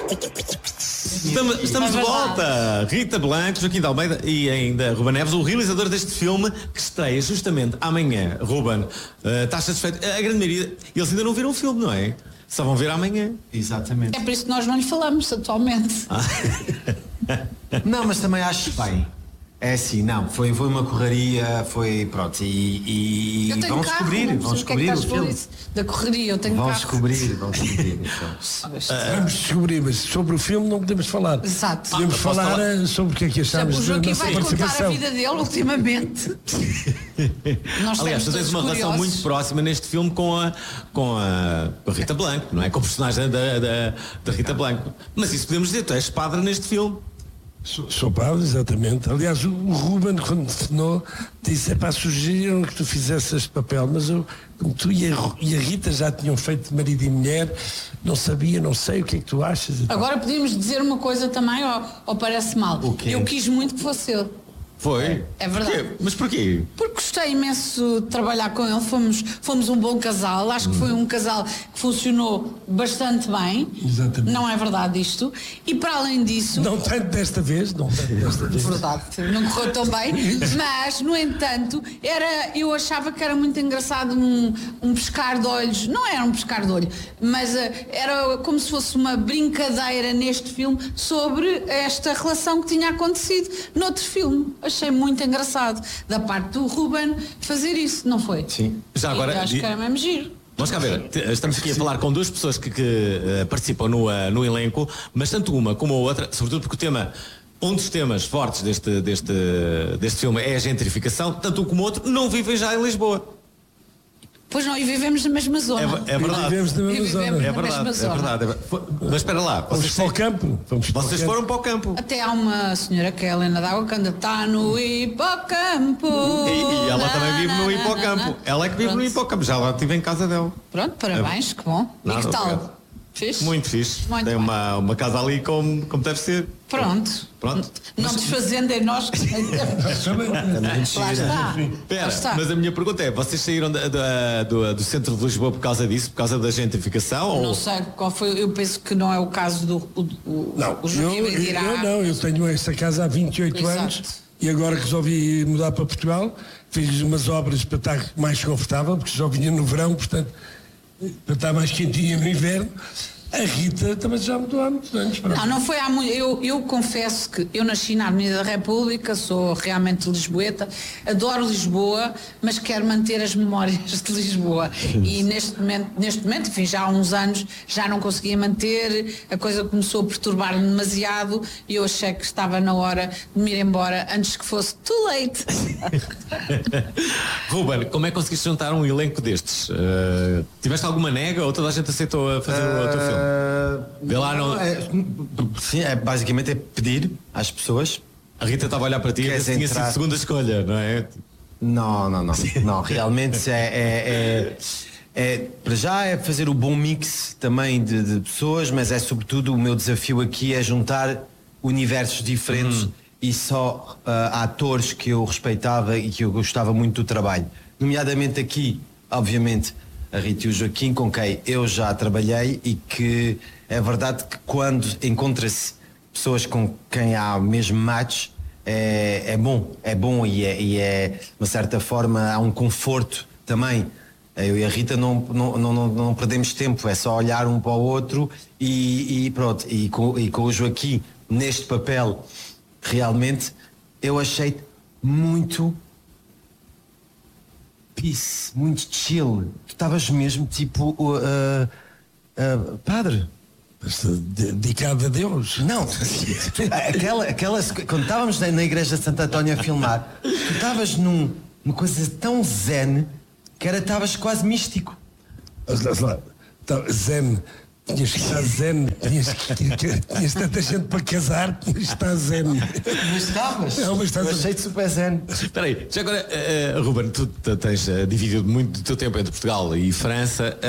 Estamos de volta. Rita Blanco, Joaquim de Almeida e ainda Ruben Neves, o realizador deste filme que estreia justamente amanhã. Ruben, estás satisfeito? A grande maioria, eles ainda não viram o filme, não é? Só vão ver amanhã. Exatamente. É por isso que nós não lhe falamos atualmente. Não, mas também acho bem. É assim, não, foi uma correria, foi pronto, e eu tenho vão carro, descobrir o filme. Da correria, eu tenho Vão carro. descobrir. Vamos descobrir, mas sobre o filme não podemos falar. Exato. Podemos falar sobre o que é que achámos O da Joaquim nossa vai contar a participação. vida dele ultimamente. Nós Aliás, tu tens uma relação muito próxima neste filme com a Rita Blanco, não é? Com o personagem da Rita Blanco. Mas isso podemos dizer, tu és padre neste filme. Sou padre, exatamente. Aliás, o Ruben, quando me telefonou, disse: sugeriram que tu fizesse este papel, mas como tu e a Rita já tinham feito marido e mulher, não sei o que é que tu achas. Agora podíamos dizer uma coisa também, ou parece mal. Eu quis muito que fosse ele. Foi? É verdade. Porquê? Mas porquê? Porque gostei imenso de trabalhar com ele, fomos um bom casal, acho que foi um casal que funcionou bastante bem. Exatamente. Não é verdade isto? E para além disso... Não tanto desta vez. Verdade, não correu tão bem, mas, no entanto, eu achava que era muito engraçado um pescar de olhos, não era um pescar de olho, mas era como se fosse uma brincadeira neste filme sobre esta relação que tinha acontecido noutro filme. Achei muito engraçado da parte do Ruben fazer isso, não foi? Sim. Já agora, eu acho que era mesmo giro. Vamos cá ver, estamos aqui a falar com duas pessoas que participam no elenco, mas tanto uma como a outra, sobretudo porque um dos temas fortes deste filme é a gentrificação, tanto um como o outro não vivem já em Lisboa. Pois não, e vivemos na mesma zona. É verdade. Vivemos na mesma zona. É verdade. Mas espera lá. Vocês para o campo? Vocês foram para o campo. Até há uma senhora que é a Helena D'Água que anda, está no hipocampo. E ela também vive no hipocampo. Ela é que vive no hipocampo. Já lá estive em casa dela. Pronto, parabéns, que bom. Nada, e que tal? obrigado. Fixe? Muito fixe. Muito Tem bem. uma casa ali como deve ser. Pronto. Não desfazendo em nós. Lá está. Espera, mas a minha pergunta é, vocês saíram do centro de Lisboa por causa disso, por causa da gentrificação? Não sei qual foi, eu penso que não é o caso do Não, o Joaquim dirá. eu tenho esta casa há 28 Exato. anos e agora resolvi mudar para Portugal, fiz umas obras para estar mais confortável, porque só vinha no verão, portanto, para estar mais quentinha no inverno. A Rita também já mudou há muitos anos. Não foi há muito. Eu confesso que eu nasci na Avenida da República, sou realmente lisboeta, adoro Lisboa, mas quero manter as memórias de Lisboa. E neste momento, enfim, já há uns anos já não conseguia manter, a coisa começou a perturbar-me demasiado e eu achei que estava na hora de me ir embora antes que fosse too late. Ruben, como é que conseguiste juntar um elenco destes? Tiveste alguma nega ou toda a gente aceitou a fazer o teu filme? Vê lá, não... Sim, basicamente é pedir às pessoas. A Rita estava a olhar para ti e tinha sido segunda escolha, não é? Não, realmente para já é fazer o bom mix também de pessoas, mas é sobretudo o meu desafio aqui é juntar universos diferentes e só atores que eu respeitava e que eu gostava muito do trabalho. Nomeadamente aqui, obviamente, a Rita e o Joaquim, com quem eu já trabalhei, e que é verdade que quando encontra-se pessoas com quem há mesmo match, é bom e é, de uma certa forma, há um conforto também. Eu e a Rita não perdemos tempo, é só olhar um para o outro e pronto. E com o Joaquim, neste papel, realmente, eu achei muito peace, muito chill. Tu estavas mesmo tipo padre. Dedicado a Deus. Não, aquela quando estávamos na igreja de Santo António a filmar, tu estavas numa coisa tão zen que estavas quase místico. Zen. Tinhas que estar zen, tinhas tanta gente para casar, tinhas que estar zen. Mas estavas. Eu achei-te super zen. Espera aí, já agora, Ruben, tu tens dividido muito do teu tempo entre Portugal e França.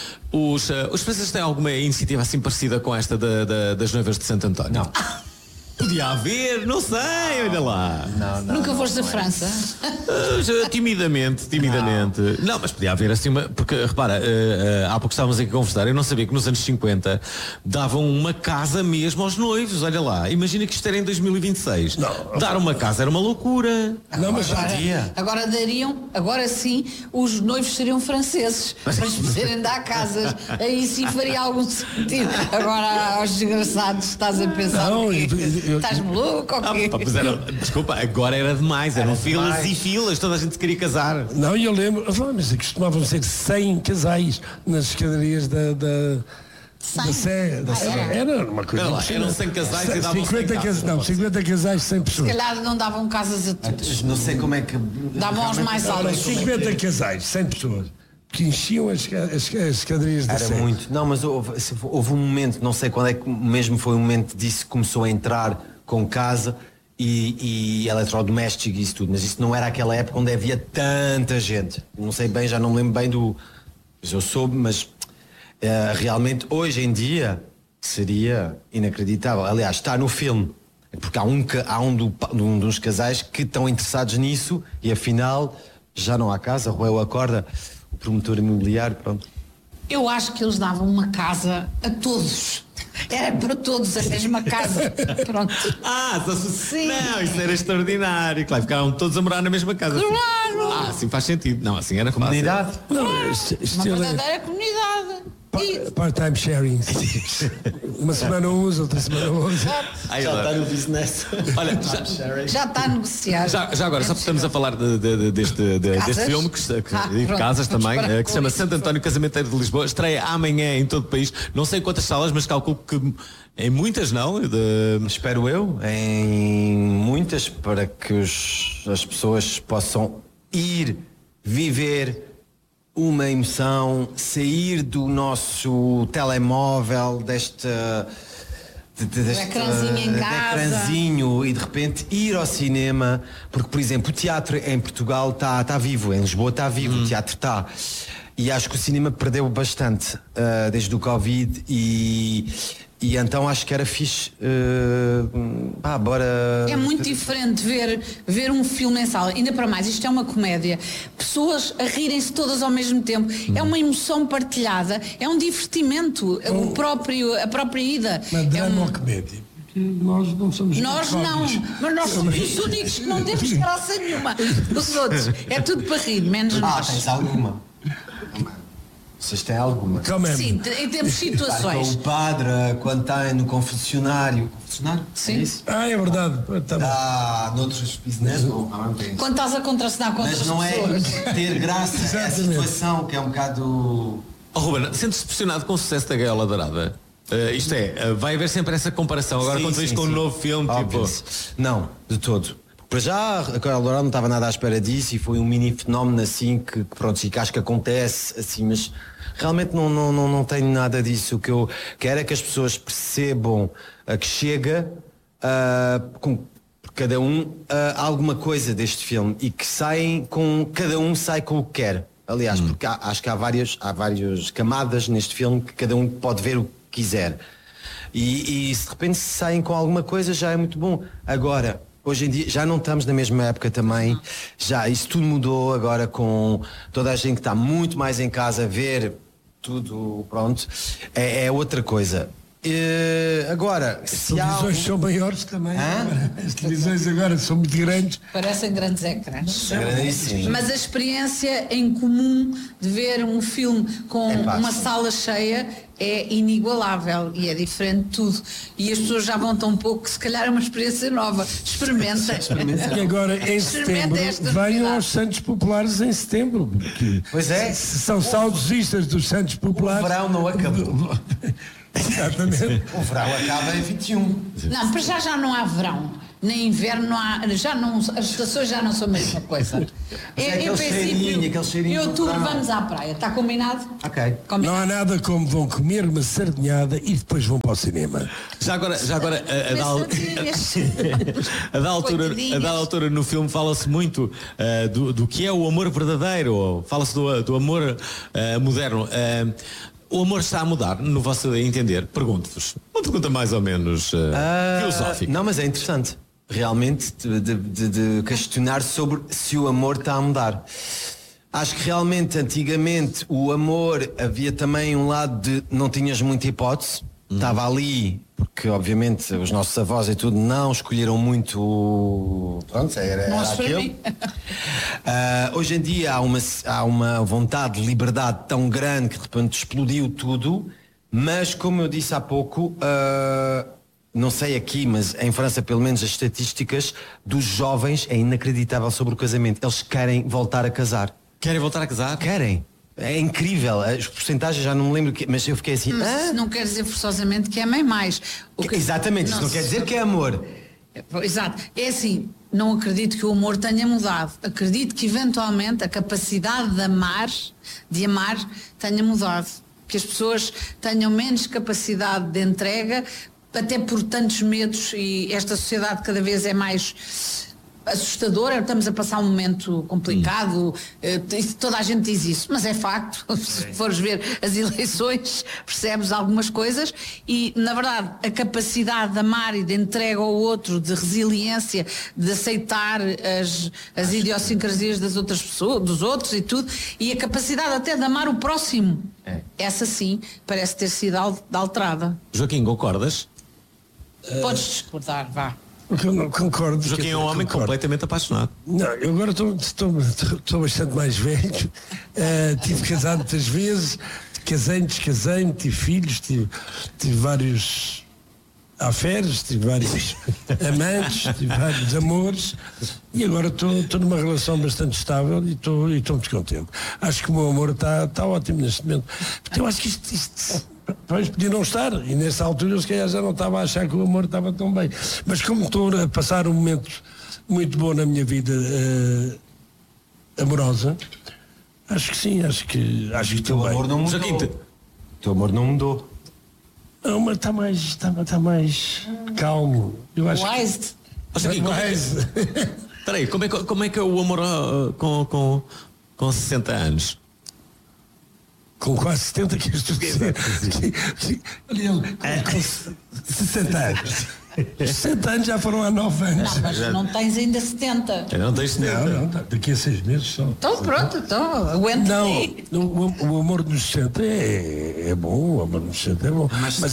Os franceses têm alguma iniciativa assim parecida com esta das noivas de Santo António? Não. Podia haver, não sei, olha lá. Nunca foste a França? Timidamente. Não, mas podia haver assim porque repara, há pouco estávamos aqui a conversar, eu não sabia que nos anos 50 davam uma casa mesmo aos noivos, olha lá. Imagina que isto era em 2026. Dar uma casa era uma loucura. Não, mas Agora dariam, agora sim, os noivos seriam franceses para poderem dar casas. Aí sim faria algum sentido. Agora aos desgraçados estás a pensar estás maluco ou quê? Desculpa, agora era demais, eram filas e filas, toda a gente queria casar. Não, eu lembro, mas costumavam ser 100 casais nas escadarias da Sé. Era uma coisa. Eram 100 casais e davam 50 casais, 100 pessoas. Se calhar não davam casas a todos. Não sei como é que. Davam aos mais altos. 50 casais, 100 pessoas. Que enchiam as escadarias da Sé. Era muito. Não, mas houve um momento, não sei quando é que mesmo foi o momento disso que começou a entrar com casa e eletrodoméstico e isso tudo. Mas isso não era aquela época onde havia tanta gente. Não sei bem, já não me lembro bem do. Eu soube, mas realmente hoje em dia seria inacreditável. Aliás, está no filme. Porque há um dos casais que estão interessados nisso e afinal já não há casa, roeu a corda. O promotor imobiliário, pronto. Eu acho que eles davam uma casa a todos. Era para todos a mesma casa. Pronto. Sim. Não, isso era extraordinário. Claro, ficaram todos a morar na mesma casa. Claro! Assim faz sentido. Não, assim era Comunidade. Uma verdadeira comunidade. Part-time sharing. Uma semana uns, outra semana uns. Já está no business. Olha, já está a negociar. Já agora, só estamos a falar deste filme de casas também, que se chama Santo António Casamenteiro de Lisboa. Estreia amanhã em todo o país. Não sei quantas salas, mas calculo que em muitas não. Espero eu, em muitas, para que as pessoas possam ir viver uma emoção, sair do nosso telemóvel, deste ecrãzinho em casa, ecrãzinho, e de repente ir ao cinema, porque, por exemplo, o teatro em Portugal está vivo, em Lisboa está vivo, o teatro está. E acho que o cinema perdeu bastante desde o Covid e então acho que era fixe. Bora. É muito diferente ver um filme em sala. Ainda para mais, isto é uma comédia. Pessoas a rirem-se todas ao mesmo tempo. É uma emoção partilhada. É um divertimento. A própria ida. Mas drama ou comédia? Nós não somos. Nós não. Mas nós somos os únicos que não temos graça nenhuma. Os outros. É tudo para rir, menos nós. Tens alguma? Vocês têm alguma? Sim, em termos de situações. O padre, quando está no confessionário. Confessionário? Sim. É Verdade. Noutros business, quando estás a contracenar contra as pessoas. Mas não é ter graça a situação, que é um bocado. Ruben, sentes-te pressionado com o sucesso da Gaiola Dourada? Isto é, vai haver sempre essa comparação. Agora quando vês com um novo filme, tipo. Não, de todo. Para já, a Gaiola Dourada não estava nada à espera disso e foi um mini fenómeno assim que pronto, e que acho que acontece assim, mas realmente não tenho nada disso. O que eu quero é que as pessoas percebam que chega com cada um alguma coisa deste filme e que cada um sai com o que quer. Aliás, porque acho que há várias camadas neste filme que cada um pode ver o que quiser. E se de repente saem com alguma coisa já é muito bom. Agora, hoje em dia já não estamos na mesma época também, já isso tudo mudou agora com toda a gente que está muito mais em casa a ver tudo, pronto, é outra coisa. Agora, as televisões são maiores também. As televisões agora são muito grandes. Parecem grandes ecrãs. Grandíssimo. Mas a experiência em comum de ver um filme com uma sala cheia é inigualável e é diferente de tudo. E as pessoas já vão tão pouco que se calhar é uma experiência nova. Experimenta. E agora em setembro venham aos Santos Populares em setembro. Porque pois é. São saudosistas dos Santos Populares. O verão não acabou. Exatamente. O verão acaba em 21. Não, para já não há verão. Nem inverno não há, as estações já não são a mesma coisa. Aquele cheirinho. Em outubro vamos à praia, está combinado? Ok. Combinado. Não há nada como vão comer uma sardinhada e depois vão para o cinema. Já agora a da altura no filme fala-se muito do que é o amor verdadeiro, ou fala-se do amor moderno. O amor está a mudar, no vosso entender? Pergunto-vos. Uma pergunta mais ou menos filosófica. Não, mas é interessante. Realmente de questionar sobre se o amor está a mudar. Acho que realmente antigamente o amor havia também um lado de não tinhas muita hipótese. Estava ali, porque obviamente os nossos avós e tudo não escolheram muito. Pronto, era aquilo. Hoje em dia há uma vontade de liberdade tão grande que de repente explodiu tudo, mas como eu disse há pouco, não sei aqui, mas em França pelo menos as estatísticas dos jovens é inacreditável sobre o casamento. Eles querem voltar a casar. Querem voltar a casar? Querem. É incrível, as porcentagens já não me lembro, mas eu fiquei assim. Mas isso não quer dizer forçosamente que amem mais. Exatamente, isso não quer dizer que é amor. Exato, é assim, não acredito que o amor tenha mudado. Acredito que eventualmente a capacidade de amar tenha mudado. Que as pessoas tenham menos capacidade de entrega, até por tantos medos, e esta sociedade cada vez é mais assustadora. Estamos a passar um momento complicado, toda a gente diz isso, mas é facto. Se fores ver as eleições, percebes algumas coisas, e na verdade a capacidade de amar e de entrega ao outro, de resiliência, de aceitar as idiosincrasias das outras pessoas, dos outros e tudo, e a capacidade até de amar o próximo, essa sim parece ter sido alterada. Joaquim, concordas? Podes discordar, vá. Eu não concordo. Joaquim é um homem completamente apaixonado. Não, eu agora estou bastante mais velho. Tive casado muitas vezes, casei-me, descasei-me, tive filhos, tive vários affaires, tive vários amantes, tive vários amores, e agora estou numa relação bastante estável e estou muito contente. Acho que o meu amor está ótimo neste momento. Porque eu acho que isto podia não estar, e nessa altura eu se calhar já não estava a achar que o amor estava tão bem, mas como estou a passar um momento muito bom na minha vida amorosa, acho que sim, acho que teu amor não mudou. Joaquim, teu amor não mudou. Não, mas está mais calmo. Eu acho Wise. Espera aí, como é que é o amor com 60 anos? Com quase 70 que estou a dizer. Olha ele, com 60 anos. 60 anos já foram há 9 anos. Não, mas não tens ainda 70. Não tens 70. Não, daqui a 6 meses só. Então pronto, aguenta. Não, o amor nos 60 é bom, o amor nos 60 é bom. Mas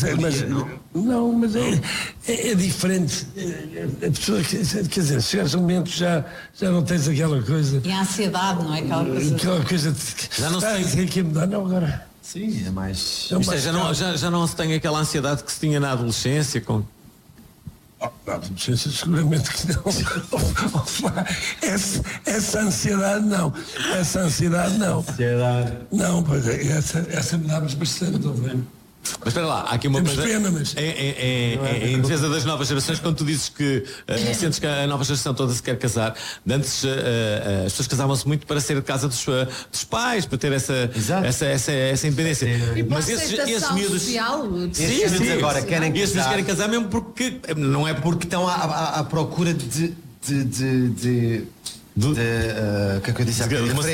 é diferente. A pessoa, quer dizer, se chegares a um momento já não tens aquela coisa. E a ansiedade, não é? Aquela coisa de já não sei que mudar, não agora. Sim, é mais. Já não se tem aquela ansiedade que se tinha na adolescência com. Na adolescência seguramente que não. Essa ansiedade não. Não, pois é, essa me dá-nos bastante, estou vendo. Mas espera lá, há aqui uma coisa. Pena, mas... Em defesa das novas gerações, quando tu dizes que sentes que a nova geração toda se quer casar, antes as pessoas casavam-se muito para ser de casa dos pais, para ter essa independência. Mas esses miúdos social, sim, agora querem casar. E esses querem casar mesmo porque não é porque estão à procura de que é que eu disse?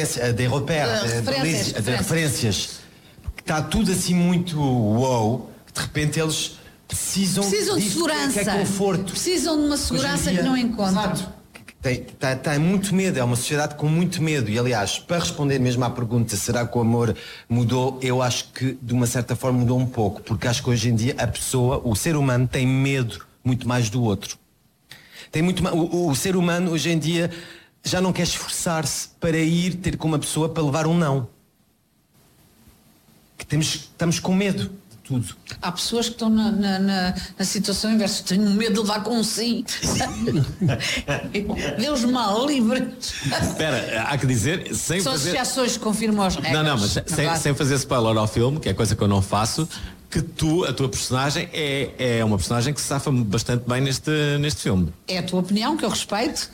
De referências. Está tudo assim muito wow, que de repente eles precisam de segurança, que é conforto. Precisam de uma segurança que não encontram. Exato. Tem muito medo, é uma sociedade com muito medo. E aliás, para responder mesmo à pergunta, será que o amor mudou? Eu acho que de uma certa forma mudou um pouco, porque acho que hoje em dia o ser humano tem medo muito mais do outro. O ser humano hoje em dia já não quer esforçar-se para ir ter com uma pessoa para levar um não. Estamos com medo de tudo. Há pessoas que estão na situação inversa. Tenho medo de levar com um sim. Deus mal livre. Espera, há que dizer sem São fazer... associações que confirmam as regras. Não, mas sem fazer spoiler ao filme, que é coisa que eu não faço, que a tua personagem é uma personagem que se safa bastante bem neste filme. É a tua opinião, que eu respeito.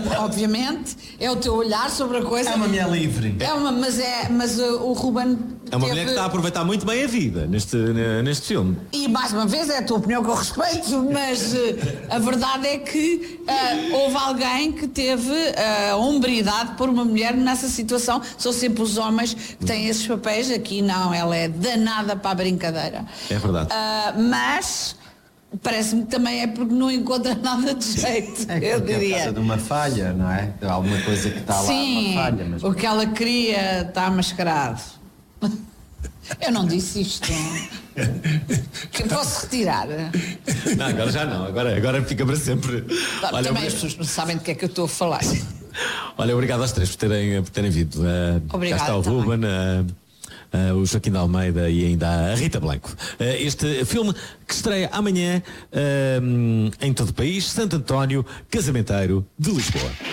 Obviamente. É o teu olhar sobre a coisa. É uma mulher livre. Mas o Ruben É uma mulher que está a aproveitar muito bem a vida neste filme. E mais uma vez é a tua opinião que eu respeito, mas a verdade é que houve alguém que teve a hombridade de pôr uma mulher nessa situação. São sempre os homens que têm esses papéis. Aqui não, ela é danada para a brincadeira. É verdade. Mas parece-me que também é porque não encontra nada de jeito, eu diria. É por causa de uma falha, não é? Alguma coisa que está lá, uma falha. Mas... o que ela queria está mascarado. Eu não disse isto. Que posso retirar? Não, agora já não. Agora fica para sempre. Olha, também as pessoas não sabem de que é que eu estou a falar. Olha, obrigado aos três por terem vindo. Obrigado. Cá está o Ruben, o Joaquim de Almeida e ainda a Rita Blanco. Este filme que estreia amanhã em todo o país, Santo António, Casamenteiro de Lisboa.